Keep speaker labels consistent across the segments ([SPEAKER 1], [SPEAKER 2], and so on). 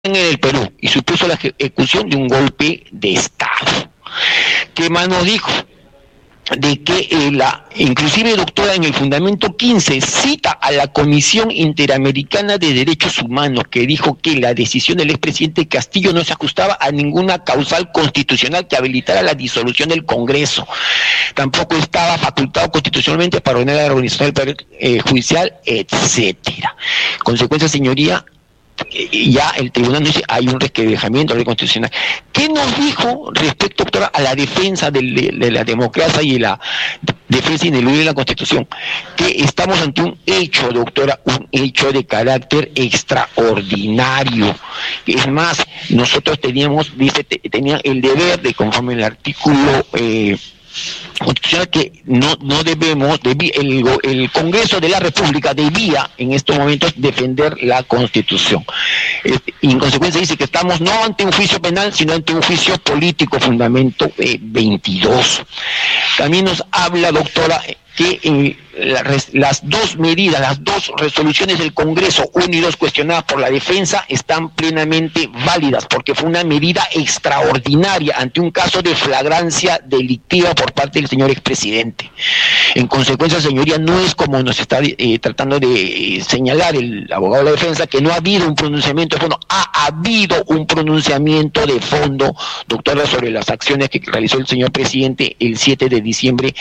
[SPEAKER 1] en el Perú y supuso la ejecución de un golpe de Estado. ¿Qué más nos dijo? De que inclusive, doctora, en el fundamento 15 cita a la Comisión Interamericana de Derechos Humanos, que dijo que la decisión del expresidente Castillo no se ajustaba a ninguna causal constitucional que habilitara la disolución del Congreso. Tampoco estaba facultado constitucionalmente para ordenar la organización del Poder Judicial, etcétera. Consecuencia, señoría, ya el tribunal dice hay un resquebrajamiento de la ley constitucional. ¿Qué nos dijo respecto, doctora, a la defensa de la democracia y la defensa ineludible de la Constitución? Que estamos ante un hecho, doctora, un hecho de carácter extraordinario. Es más, nosotros tenían el deber de, conforme el artículo constitucional, que no debemos, el Congreso de la República debía en estos momentos defender la Constitución. Y en consecuencia dice que estamos no ante un juicio penal, sino ante un juicio político, fundamento 22. También nos habla, doctora, que las dos medidas, las dos resoluciones del Congreso, 1 y 2, cuestionadas por la defensa, están plenamente válidas, porque fue una medida extraordinaria ante un caso de flagrancia delictiva por parte del señor expresidente. En consecuencia, señoría, no es como nos está tratando de señalar el abogado de la defensa, que no ha habido un pronunciamiento de fondo. Ha habido un pronunciamiento de fondo, doctora, sobre las acciones que realizó el señor presidente el 7 de diciembre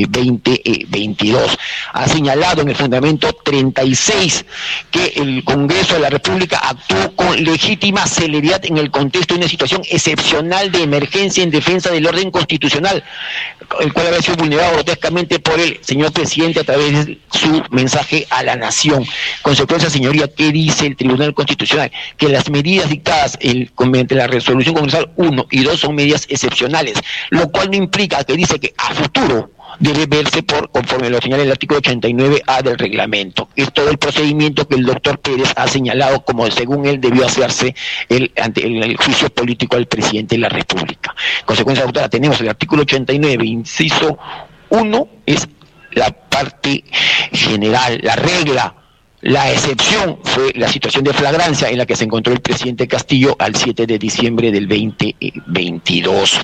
[SPEAKER 1] 2022. Ha señalado en el fundamento 36 que el Congreso de la República actuó con legítima celeridad en el contexto de una situación excepcional de emergencia en defensa del orden constitucional, el cual había sido vulnerado grotescamente por el señor presidente a través de su mensaje a la nación. Consecuencia, señoría, ¿qué dice el Tribunal Constitucional? Que las medidas dictadas mediante la resolución congresal 1 y 2 son medidas excepcionales, lo cual no implica, que dice que a futuro debe verse conforme lo señala el artículo 89A del reglamento. Es todo el procedimiento que el doctor Pérez ha señalado como, según él, debió hacerse ante el juicio político al presidente de la República. Consecuencia, doctora, tenemos el artículo 89, inciso 1, es la parte general, la regla. La excepción fue la situación de flagrancia en la que se encontró el presidente Castillo al 7 de diciembre del 2022.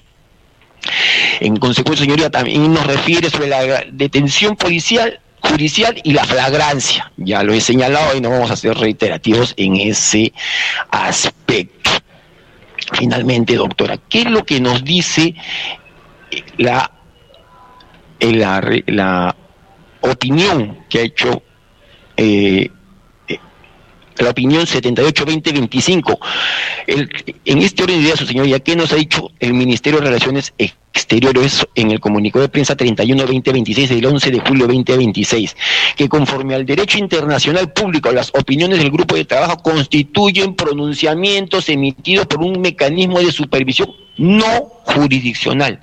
[SPEAKER 1] En consecuencia, señoría, también nos refiere sobre la detención judicial y la flagrancia. Ya lo he señalado y no vamos a ser reiterativos en ese aspecto. Finalmente, doctora, ¿qué es lo que nos dice la opinión que ha hecho la opinión 78-2025? En este orden de ideas, su señoría, ¿qué nos ha dicho el Ministerio de Relaciones Exteriores en el comunicado de prensa 31-2026 del 11 de julio 2026? Que conforme al derecho internacional público, las opiniones del grupo de trabajo constituyen pronunciamientos emitidos por un mecanismo de supervisión no jurisdiccional,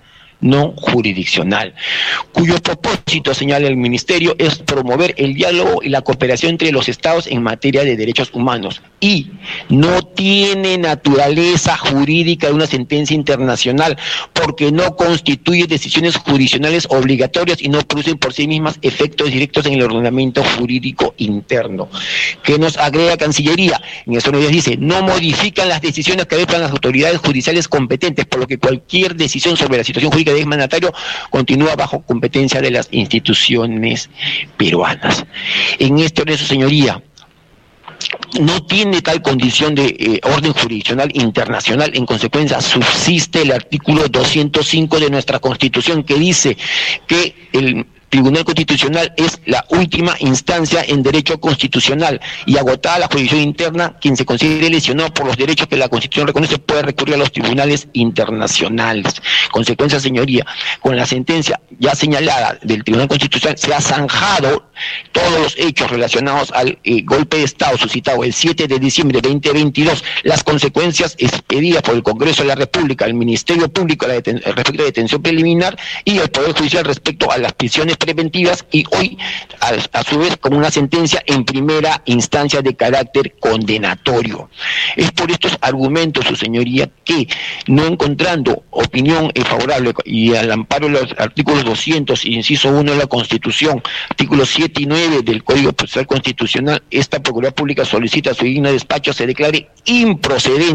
[SPEAKER 1] cuyo propósito, señala el Ministerio, es promover el diálogo y la cooperación entre los Estados en materia de derechos humanos, y no tiene naturaleza jurídica de una sentencia internacional, porque no constituye decisiones jurisdiccionales obligatorias y no producen por sí mismas efectos directos en el ordenamiento jurídico interno. ¿Qué nos agrega Cancillería? En eso nos dice, no modifican las decisiones que adoptan las autoridades judiciales competentes, por lo que cualquier decisión sobre la situación jurídica del mandatario continúa bajo competencia de las instituciones peruanas. En este orden, su señoría, no tiene tal condición de orden jurisdiccional internacional. En consecuencia, subsiste el artículo 205 de nuestra Constitución, que dice que el Tribunal Constitucional es la última instancia en derecho constitucional, y agotada la jurisdicción interna, quien se considere lesionado por los derechos que la Constitución reconoce puede recurrir a los tribunales internacionales. Consecuencia, señoría, con la sentencia ya señalada del Tribunal Constitucional se ha zanjado todos los hechos relacionados al golpe de Estado suscitado el 7 de diciembre de 2022, las consecuencias expedidas por el Congreso de la República, el Ministerio Público respecto a la detención preliminar y el Poder Judicial respecto a las prisiones preventivas y hoy, a su vez, con una sentencia en primera instancia de carácter condenatorio. Es por estos argumentos, su señoría, que no encontrando opinión favorable y al amparo de los artículos 200, inciso 1 de la Constitución, artículos 7 y 9 del Código Procesal Constitucional, esta Procuraduría Pública solicita a su digno despacho se declare improcedente